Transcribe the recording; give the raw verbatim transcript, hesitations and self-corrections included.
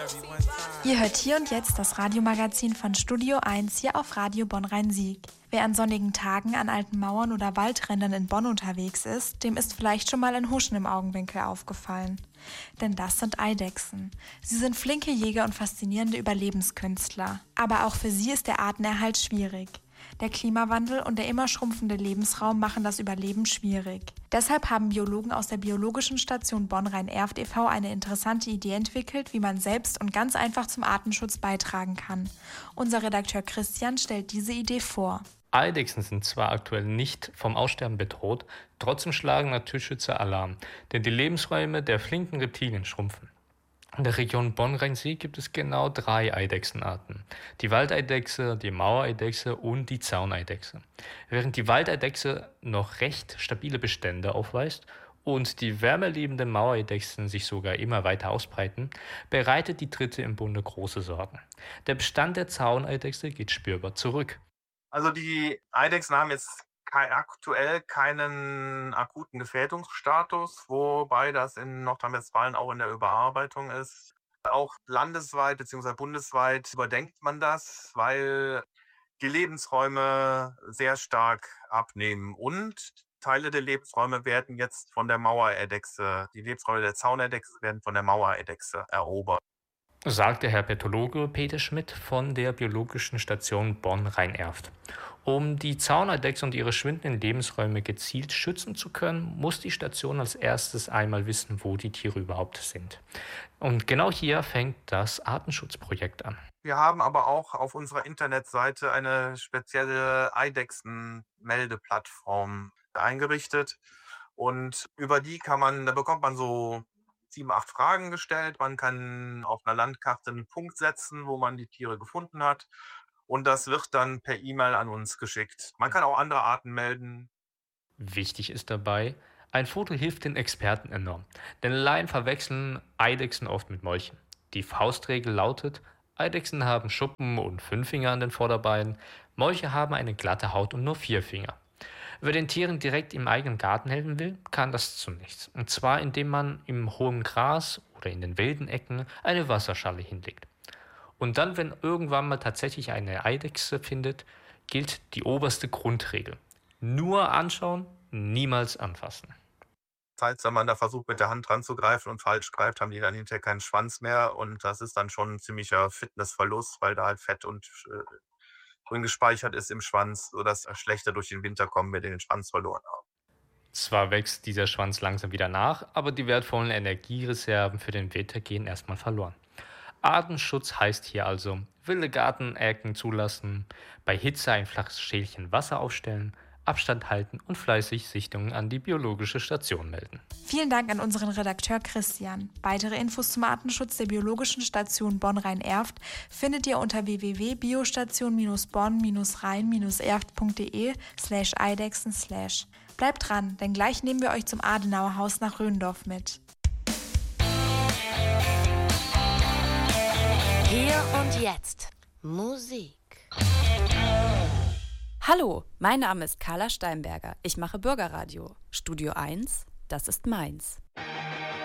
Ihr hört hier und jetzt das Radiomagazin von Studio eins hier auf Radio Bonn-Rhein-Sieg. Wer an sonnigen Tagen an alten Mauern oder Waldrändern in Bonn unterwegs ist, dem ist vielleicht schon mal ein Huschen im Augenwinkel aufgefallen. Denn das sind Eidechsen. Sie sind flinke Jäger und faszinierende Überlebenskünstler. Aber auch für sie ist der Artenerhalt schwierig. Der Klimawandel und der immer schrumpfende Lebensraum machen das Überleben schwierig. Deshalb haben Biologen aus der Biologischen Station Bonn-Rhein-Erft e V eine interessante Idee entwickelt, wie man selbst und ganz einfach zum Artenschutz beitragen kann. Unser Redakteur Christian stellt diese Idee vor. Eidechsen sind zwar aktuell nicht vom Aussterben bedroht, trotzdem schlagen Naturschützer Alarm, denn die Lebensräume der flinken Reptilien schrumpfen. In der Region Bonn-Rhein-Sieg gibt es genau drei Eidechsenarten. Die Waldeidechse, die Mauereidechse und die Zauneidechse. Während die Waldeidechse noch recht stabile Bestände aufweist und die wärmeliebenden Mauereidechsen sich sogar immer weiter ausbreiten, bereitet die dritte im Bunde große Sorgen. Der Bestand der Zauneidechse geht spürbar zurück. Also die Eidechsen haben jetzt kein, aktuell keinen akuten Gefährdungsstatus, wobei das in Nordrhein-Westfalen auch in der Überarbeitung ist. Auch landesweit bzw. bundesweit überdenkt man das, weil die Lebensräume sehr stark abnehmen und Teile der Lebensräume werden jetzt von der Mauereidechse, die Lebensräume der Zauneidechse werden von der Mauereidechse erobert. Sagte Herr Pathologe Peter Schmidt von der Biologischen Station Bonn-Rhein-Erft. Um die Zauneidechse und ihre schwindenden Lebensräume gezielt schützen zu können, muss die Station als erstes einmal wissen, wo die Tiere überhaupt sind. Und genau hier fängt das Artenschutzprojekt an. Wir haben aber auch auf unserer Internetseite eine spezielle Eidechsen-Meldeplattform eingerichtet. Und über die kann man, da bekommt man so sieben, acht Fragen gestellt. Man kann auf einer Landkarte einen Punkt setzen, wo man die Tiere gefunden hat. Und das wird dann per E-Mail an uns geschickt. Man kann auch andere Arten melden. Wichtig ist dabei, ein Foto hilft den Experten enorm. Denn Laien verwechseln Eidechsen oft mit Molchen. Die Faustregel lautet, Eidechsen haben Schuppen und fünf Finger an den Vorderbeinen. Molche haben eine glatte Haut und nur vier Finger. Wer den Tieren direkt im eigenen Garten helfen will, kann das zu nichts. Und zwar indem man im hohen Gras oder in den wilden Ecken eine Wasserschale hinlegt. Und dann, wenn irgendwann mal tatsächlich eine Eidechse findet, gilt die oberste Grundregel. Nur anschauen, niemals anfassen. Das heißt, wenn man da versucht, mit der Hand dran zu greifen und falsch greift, haben die dann hinterher keinen Schwanz mehr. Und das ist dann schon ein ziemlicher Fitnessverlust, weil da halt Fett und äh, drin gespeichert ist im Schwanz, sodass schlechter durch den Winter kommen, wir den Schwanz verloren haben. Zwar wächst dieser Schwanz langsam wieder nach, aber die wertvollen Energiereserven für den Winter gehen erstmal verloren. Artenschutz heißt hier also wilde Gartenecken zulassen, bei Hitze ein flaches Schälchen Wasser aufstellen, Abstand halten und fleißig Sichtungen an die Biologische Station melden. Vielen Dank an unseren Redakteur Christian. Weitere Infos zum Artenschutz der Biologischen Station Bonn-Rhein-Erft findet ihr unter w w w punkt biostation-bonn-rhein-erft.de slash eidechsen slash. Bleibt dran, denn gleich nehmen wir euch zum Adenauer Haus nach Röndorf mit. Hier und jetzt Musik. Hallo, mein Name ist Carla Steinberger. Ich mache Bürgerradio. Studio eins, das ist meins.